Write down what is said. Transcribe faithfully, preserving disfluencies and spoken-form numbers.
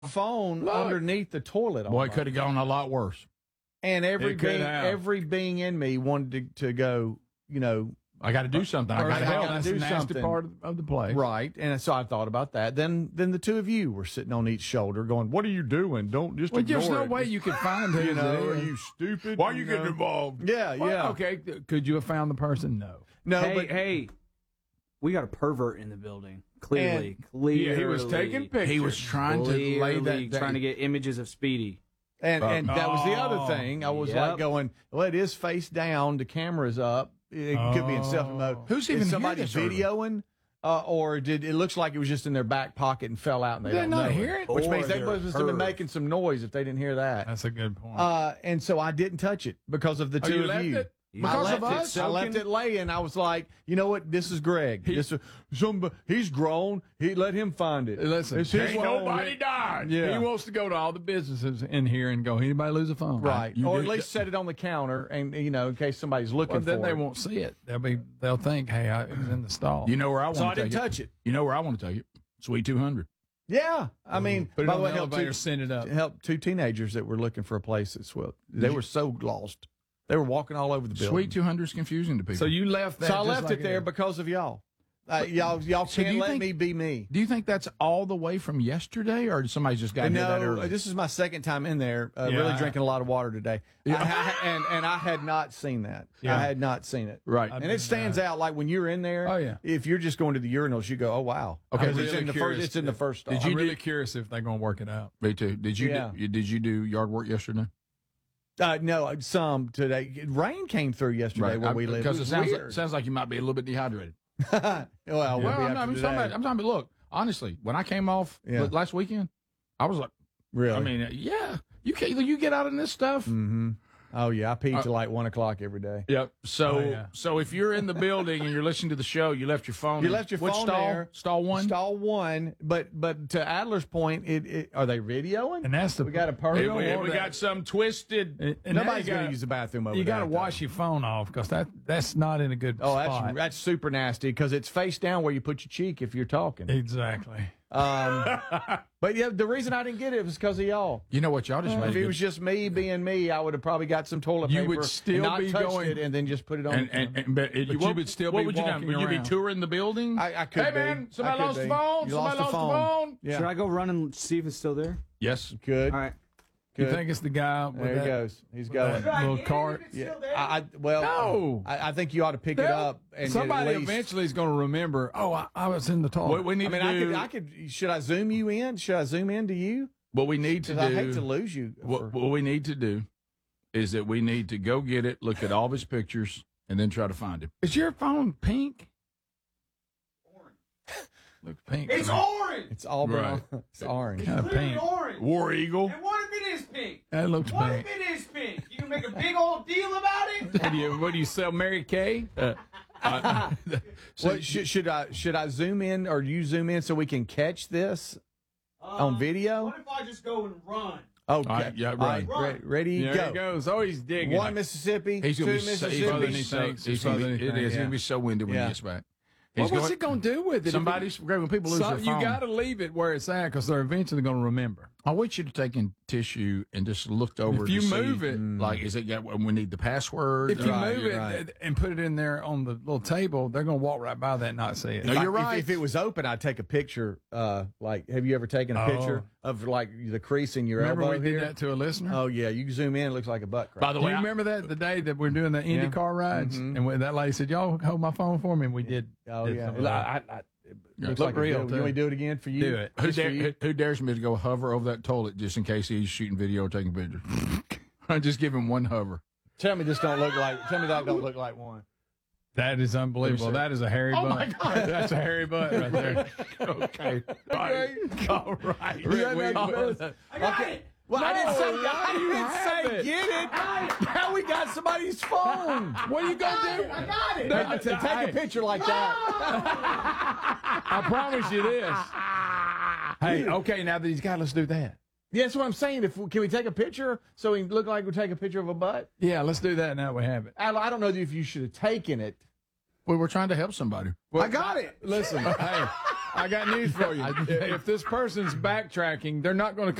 phone Look. underneath the toilet. Boy, it could have gone a lot worse. And every It could being, have. every being in me wanted to, to go, you know, I got to do something. I Or got to I help. gotta That's do the nasty something. part of, of the play. right. And so I thought about that. Then then the two of you were sitting on each shoulder going, what are you doing? Don't just Well, ignore there's no it. way you could find who You know, it are is. you stupid? Why are you getting know? involved? Yeah, Well, yeah. Okay, could you have found the person? No. No, hey, but hey, we got a pervert in the building. Clearly, And- clearly, Yeah, he was taking pictures. He was trying to Clearly lay that down. trying to get images of Speedy. and, and that was the other Oh, thing. I was yep. like going, well, it is face down. The camera's up. It could be in self mode. Who's even is here somebody this early? videoing? Uh, or did it looks like it was just in their back pocket and fell out and they Did they don't not know hear it? Which Or means they they're must have been pervs. making some noise if they didn't hear that. That's a good point. Uh, and so I didn't touch it because of the Oh, two you of left you. it? I Because left of it, us? I left it laying. I was like, you know what? This is Greg. He- this is, some, he's grown. He let him find it. Listen, It's his ain't phone. nobody died. Yeah. He wants to go to all the businesses in here and go, anybody lose a phone? Right. You Or did- at least set it on the counter and, you know, in case somebody's looking Well, then for they it. won't see it. They'll be. They'll think, hey, I, it was in the stall. You know where I want So to I didn't take touch it. You know where I want to take it? Sweet two hundred. Yeah. I mean, Put it by on the way, the helped elevator, two, send it up. helped two teenagers that were looking for a place at Swift. They were so lost. They were walking all over the building. Sweet two hundred is confusing to people. So you left that. So I just left like it there because of y'all. Uh, y'all y'all So do can't you let think- me be me. Do you think that's all the way from yesterday, or somebody just got here that No, early? this is my second time in there. Uh, Yeah. Really drinking a lot of water today, I, I, and and I had not seen that. Yeah. I had not seen it. Right. and it stands out like when you're in there. Oh, yeah. If you're just going to the urinals, you go, oh wow. Okay, Because I'm it's really in the curious. first. It's in the first. Did stall. you I'm really curious if they're going to work it out. Me too. Did you? Yeah. Do, did you do yard work yesterday? Uh, no, some today. Rain came through yesterday where I- we live. Because it, was sounds like, weird. sounsk like you might be a little bit dehydrated. well, we'll Well, be I'm, after not, I'm, today. talking about, I'm talking about. Look, honestly, when I came off Yeah. last weekend, I was like, really. I mean, uh, yeah, you can either you get out in this stuff. Mm-hmm. Oh yeah, I pee Uh, till like one o'clock every day. Yep. So, Oh, yeah. so if you're in the building and you're listening to the show, you left your phone. You in- left your which phone stall? there. Stall one. Stall one, but but to Adler's point, it, it are they videoing? And that's the we got a Hey, pervert. we, over we there. got some twisted. And, and Nobody's now you going to gotta- use the bathroom over You got got to wash your phone off because that that's not in a good Oh, spot. that's that's super nasty because it's face down where you put your cheek if you're talking. Exactly. Um, but yeah, the reason I didn't get it was because of y'all. You know what? Y'all just made If a it good- was just me being me, I would have probably got some toilet You paper, would still not be touched going- it, and then just put it on. And, and, and but, it, But what, you would still what be would you do? walking Would you be around. touring the building? I, I could hey be. man, somebody I could lost be. the phone. You somebody lost lost the the phone. phone. Yeah, Should I go run and see if it's still there? Yes. good. All right. Good. You think it's the guy with there he that, goes. He's with going. that little cart? Yeah, I, I well, No. I, I think you ought to pick it They'll- up and Somebody at least, eventually is going to remember. Oh, I, I was in the toilet. What we need I mean, to I do. could, I could. Should I zoom you in? Should I zoom in to you? what we need to Because do. I hate to lose you. for- What, what we need to do is that we need to go get it, look at all of his pictures, and then try to find him. Is your phone pink? Looks pink. It's to me. orange. it's all brown. Right. It's orange. Kind of Clearly pink. orange. War Eagle. And what if it is pink? That looks What pink. if it is pink? You can make a big old deal about it? What do you, what do you sell, Mary Kay? What, should, should I should I zoom in or you zoom in so we can catch this on video? What if I just go and run? Okay. right, yeah, All right. re- ready? There go. he goes. Oh, he's digging. One Mississippi, He's two gonna be so, he's gonna be Mississippi. so, thinks. he's gonna be, Further it than is. he He's thinks. gonna be so windy when Yeah. he gets back. What He's was going- it going to do with it? Somebody's when people lose So their you phone. got to leave it where it's at because they're eventually going to remember. I want you to take in tissue and just looked over. If you to move see, it- like, is it got? We need the password. If you Right, move you're it right. and put it in there on the little table, they're going to walk right by that and not see it. No, If I- you're if- right. If, it was open, I'd take a picture. Uh, like, have you ever taken a Oh. picture of like the crease in your Remember elbow we did here? that to a listener? Oh yeah, you can zoom in. It looks like a butt crack. By the Do way, you I- remember that the day that we're doing the Indy Yeah. car rides, Mhm. and when that lady said, "Y'all hold my phone for me," and we did. oh did yeah, something like that. I, I, it Yeah. looks Look like a real, good- too. You want me to do it again for you? Do it. Who, Just for dare, you? who, who dares me to go hover over that toilet just in case he's shooting video or taking pictures? I just give him one hover. Tell me this don't look like. Tell me that don't look like one. That is unbelievable. see. That is a hairy Oh, butt. my God. That's a hairy butt right there. Okay. Right. All right. You had We- that we- butt. I got Okay. it. Well, I didn't say. No, I you didn't have say it. get it. Now we got somebody's phone. What are you I gonna do? got it. I got it. Now, to take a picture like that. I promise you this. Hey, okay, now that he's got, let's do that. Yeah, that's what I'm saying. If can we take a picture so we look like we take a picture of a butt? Yeah, let's do that now we have it. I, I don't know if you should have taken it. We were trying to help somebody. I got it. Listen, hey, I got news for you. If if this person's backtracking, they're not going to